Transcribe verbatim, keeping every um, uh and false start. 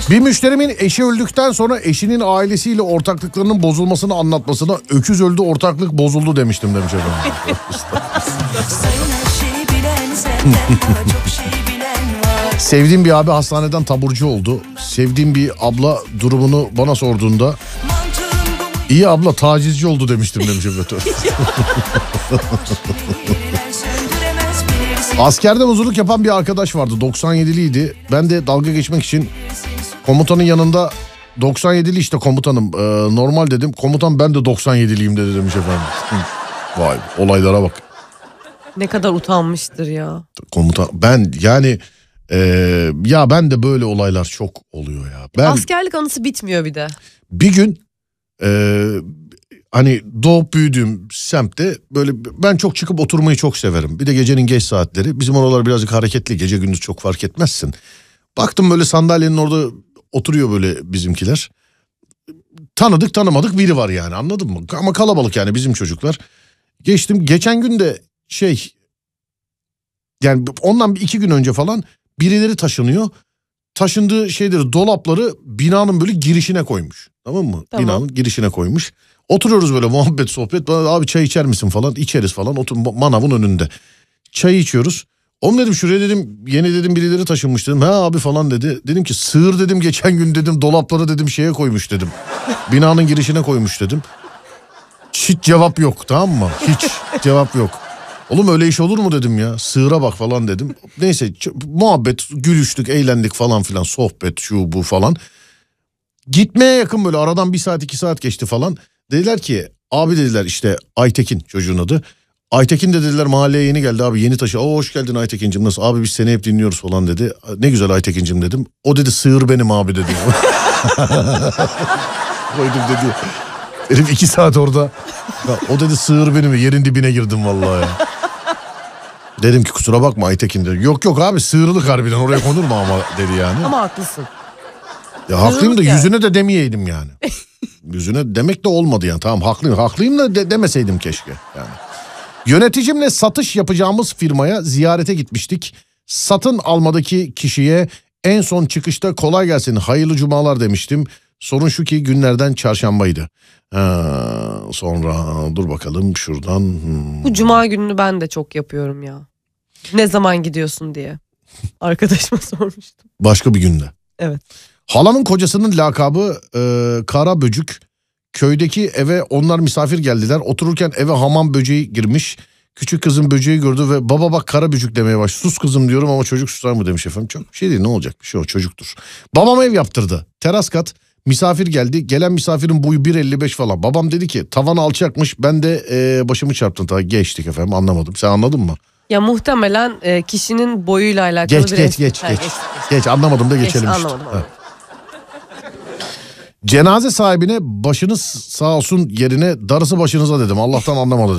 Bir müşterimin eşi öldükten sonra eşinin ailesiyle ortaklıklarının bozulmasını anlatmasına öküz öldü ortaklık bozuldu demiştim demiş efendim. Sevdiğim bir abi hastaneden taburcu oldu. Sevdiğim bir abla durumunu bana sorduğunda iyi abla tacizci oldu demiştim demiş efendim. Askerden uzunluk yapan bir arkadaş vardı, doksan yediliydi. Ben de dalga geçmek için komutanın yanında doksan yedili işte komutanım ee, normal dedim. Komutan ben de doksan yediliyim dedi demiş efendim. Vay olaylara bak. Ne kadar utanmıştır ya. Komutan ben yani ee, ya ben de böyle olaylar çok oluyor ya. Ben, askerlik anısı bitmiyor bir de. Bir gün ee, hani doğup büyüdüğüm semtte böyle ben çok çıkıp oturmayı çok severim. Bir de gecenin geç saatleri. Bizim oralar birazcık hareketli. Gece gündüz çok fark etmezsin. Baktım böyle sandalyenin orada oturuyor böyle bizimkiler. Tanıdık tanımadık biri var yani, anladın mı? Ama kalabalık yani bizim çocuklar. Geçtim geçen gün de şey yani ondan bir iki gün önce falan birileri taşınıyor. Taşındığı şeyleri, dolapları binanın böyle girişine koymuş. Tamam mı? Tamam. Binanın girişine koymuş. Oturuyoruz böyle muhabbet sohbet. Abi çay içer misin falan. İçeriz falan. Otur manavın önünde. Çay içiyoruz. Oğlum dedim şuraya dedim yeni dedim birileri taşınmış dedim. Ha abi falan dedi. Dedim ki sığır dedim geçen gün dedim dolapları dedim şeye koymuş dedim. Binanın girişine koymuş dedim. Hiç cevap yok, tamam mı? Hiç cevap yok. Oğlum öyle iş olur mu dedim ya. Sığıra bak falan dedim. Neyse muhabbet, gülüştük, eğlendik falan filan. Sohbet şu bu falan. Gitmeye yakın böyle aradan bir saat iki saat geçti falan. Dediler ki abi dediler işte Aytekin çocuğun adı. Aytekin de dediler mahalleye yeni geldi abi, yeni taşı. Oo hoş geldin Aytekin'cim, nasıl? Abi biz seni hep dinliyoruz falan dedi. Ne güzel Aytekin'cim dedim. O dedi sığır benim abi dedi. Koydum dedi. Dedim iki saat orada. Ya, o dedi sığır benim, yerin dibine girdim vallahi ya. Dedim ki kusura bakma Aytekin dedi. Yok yok abi sığırlık harbiden oraya konur mu ama dedi yani. Ama haklısın. Ya haklıyım da yani. Yüzüne de demeyeydim yani. Yüzüne demek de olmadı yani. Tamam haklıyım haklıyım da de, demeseydim keşke yani. Yöneticimle satış yapacağımız firmaya ziyarete gitmiştik. Satın almadaki kişiye en son çıkışta kolay gelsin hayırlı cumalar demiştim. Sorun şu ki günlerden çarşambaydı. Ha, sonra dur bakalım şuradan. Hmm. Bu cuma gününü ben de çok yapıyorum ya. Ne zaman gidiyorsun diye. Arkadaşıma sormuştum. Başka bir günde. Evet. Halamın kocasının lakabı e, Kara Böcük. Köydeki eve onlar misafir geldiler. Otururken eve hamam böceği girmiş. Küçük kızım böceği gördü ve baba bak kara böcük demeye başladı. Sus kızım diyorum ama çocuk susar mı demiş efendim. Çok şey değil, ne olacak bir şey, o çocuktur. Babam ev yaptırdı. Teras kat. Misafir geldi. Gelen misafirin boyu bir elli beş falan. Babam dedi ki tavan alçakmış. Ben de e, başımı çarptım. Tabii geçtik efendim, anlamadım. Sen anladın mı? Ya muhtemelen e, kişinin boyuyla alakalı geç, bir... Geç geç ha, geç geç. Geç anlamadım da geçelim geç, işte. Anlamadım, anlamadım. Cenaze sahibine başınız sağ olsun yerine darısı başınıza dedim. Allah'tan anlamadı.